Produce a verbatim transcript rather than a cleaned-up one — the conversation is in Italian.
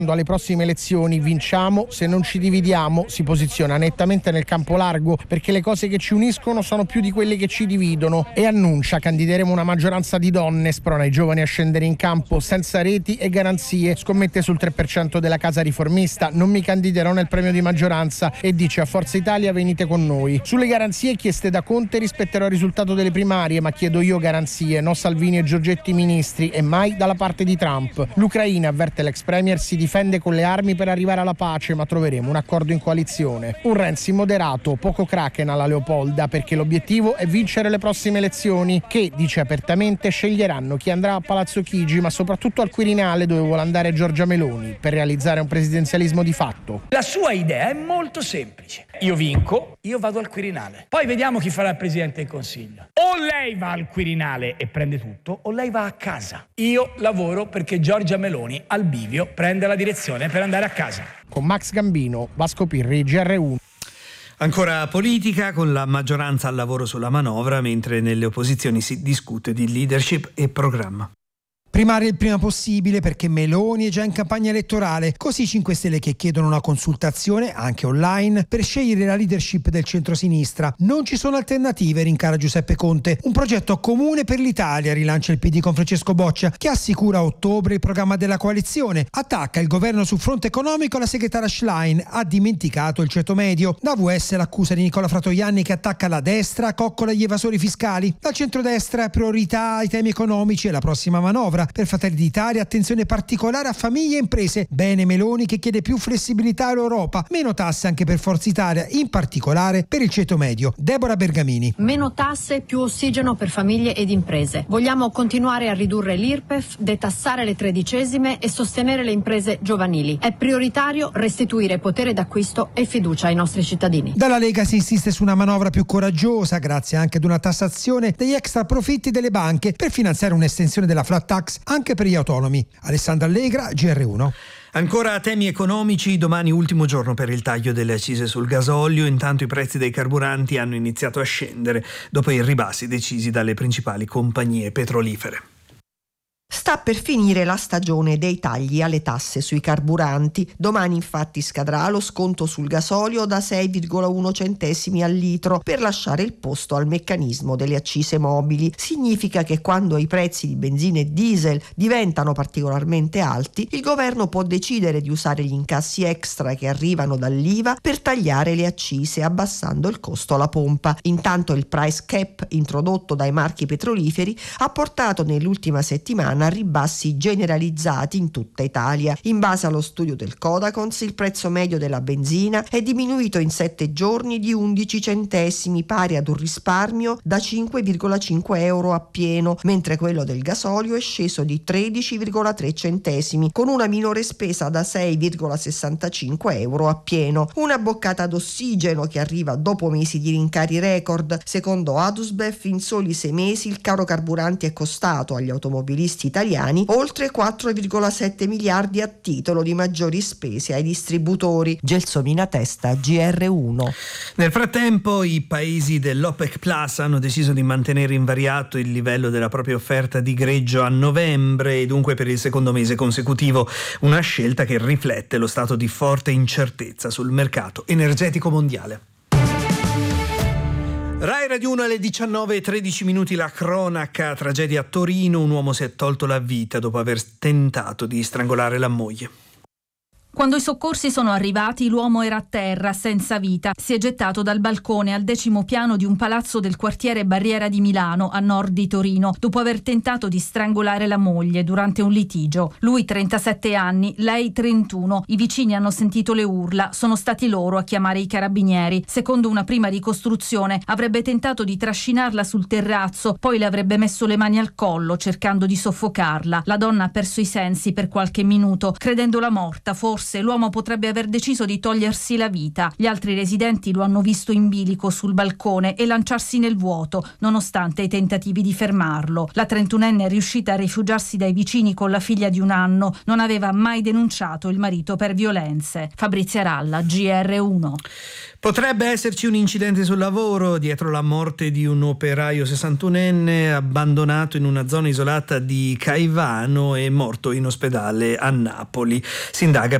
Alle prossime elezioni vinciamo, se non ci dividiamo si posiziona nettamente nel campo largo, perché le cose che ci uniscono sono più di quelle che ci dividono, e annuncia: candideremo una maggioranza di donne, sprona i giovani a scendere in campo senza reti e garanzie, scommette sul tre per cento della casa riformista, non mi candiderò nel premio di maggioranza, e dice a Forza Italia: venite con noi. Sulle garanzie chieste da Conte rispetterò il risultato delle primarie, ma chiedo io garanzie, no Salvini e Giorgetti ministri, e mai dalla parte di Trump. L'Ucraina, avverte l'ex premier, si difende con le armi per arrivare alla pace, ma troveremo un accordo in coalizione. Un Renzi moderato, poco Kraken alla Leopolda, perché l'obiettivo è vincere le prossime elezioni, che, dice apertamente, sceglieranno chi andrà a Palazzo Chigi, ma soprattutto al Quirinale, dove vuole andare Giorgia Meloni, per realizzare un presidenzialismo di fatto. La sua idea è molto semplice: io vinco, io vado al Quirinale, poi vediamo chi farà il Presidente del Consiglio. O lei va al Quirinale e prende tutto, o lei va a casa. Io lavoro perché Giorgia Meloni al bivio prende la direzione per andare a casa. Con Max Gambino, Vasco Pirri, G R uno. Ancora politica, con la maggioranza al lavoro sulla manovra, mentre nelle opposizioni si discute di leadership e programma. Primare il prima possibile, perché Meloni è già in campagna elettorale, così cinque Stelle che chiedono una consultazione, anche online, per scegliere la leadership del centrosinistra. Non ci sono alternative, rincara Giuseppe Conte. Un progetto comune per l'Italia, rilancia il P D con Francesco Boccia, che assicura a ottobre il programma della coalizione. Attacca il governo sul fronte economico la segretaria Schlein, ha dimenticato il ceto medio. Da V S l'accusa di Nicola Fratoianni, che attacca la destra, coccola gli evasori fiscali. Dal centrodestra priorità ai temi economici e la prossima manovra. Per Fratelli d'Italia attenzione particolare a famiglie e imprese. Bene Meloni, che chiede più flessibilità all'Europa, meno tasse anche per Forza Italia, in particolare per il ceto medio. Deborah Bergamini. Meno tasse, più ossigeno per famiglie ed imprese. Vogliamo continuare a ridurre l'I R P E F, detassare le tredicesime e sostenere le imprese giovanili. È prioritario restituire potere d'acquisto e fiducia ai nostri cittadini. Dalla Lega si insiste su una manovra più coraggiosa, grazie anche ad una tassazione degli extra profitti delle banche, per finanziare un'estensione della flat tax anche per gli autonomi. Alessandra Allegra, G R uno. Ancora temi economici, domani ultimo giorno per il taglio delle accise sul gasolio, intanto i prezzi dei carburanti hanno iniziato a scendere dopo i ribassi decisi dalle principali compagnie petrolifere. Sta per finire la stagione dei tagli alle tasse sui carburanti. Domani infatti scadrà lo sconto sul gasolio da sei virgola uno centesimi al litro, per lasciare il posto al meccanismo delle accise mobili. Significa che quando i prezzi di benzina e diesel diventano particolarmente alti, il governo può decidere di usare gli incassi extra che arrivano dall'I V A per tagliare le accise, abbassando il costo alla pompa. Intanto il price cap introdotto dai marchi petroliferi ha portato nell'ultima settimana a ribassi generalizzati in tutta Italia. In base allo studio del Codacons, il prezzo medio della benzina è diminuito in sette giorni di undici centesimi, pari ad un risparmio da cinque virgola cinque euro a pieno, mentre quello del gasolio è sceso di tredici virgola tre centesimi, con una minore spesa da sei virgola sessantacinque euro a pieno. Una boccata d'ossigeno che arriva dopo mesi di rincari record. Secondo Adusbef, in soli sei mesi il caro carburanti è costato agli automobilisti italiani oltre quattro virgola sette miliardi a titolo di maggiori spese ai distributori. Gelsomina Testa, G R uno. Nel frattempo i paesi dell'OPEC Plus hanno deciso di mantenere invariato il livello della propria offerta di greggio a novembre, e dunque per il secondo mese consecutivo, una scelta che riflette lo stato di forte incertezza sul mercato energetico mondiale. Rai Radio uno alle diciannove e tredici minuti, la cronaca, tragedia a Torino, un uomo si è tolto la vita dopo aver tentato di strangolare la moglie. Quando i soccorsi sono arrivati, l'uomo era a terra, senza vita. Si è gettato dal balcone al decimo piano di un palazzo del quartiere Barriera di Milano, a nord di Torino, dopo aver tentato di strangolare la moglie durante un litigio. Lui trentasette anni, lei trentuno. I vicini hanno sentito le urla, sono stati loro a chiamare i carabinieri. Secondo una prima ricostruzione, avrebbe tentato di trascinarla sul terrazzo, poi le avrebbe messo le mani al collo, cercando di soffocarla. La donna ha perso i sensi per qualche minuto, credendola morta, forse forse l'uomo potrebbe aver deciso di togliersi la vita. Gli altri residenti lo hanno visto in bilico sul balcone e lanciarsi nel vuoto, nonostante i tentativi di fermarlo. La trentunenne è riuscita a rifugiarsi dai vicini con la figlia di un anno. Non aveva mai denunciato il marito per violenze. Fabrizia Ralla, G R uno. Potrebbe esserci un incidente sul lavoro dietro la morte di un operaio sessantunenne abbandonato in una zona isolata di Caivano e morto in ospedale a Napoli. Si indaga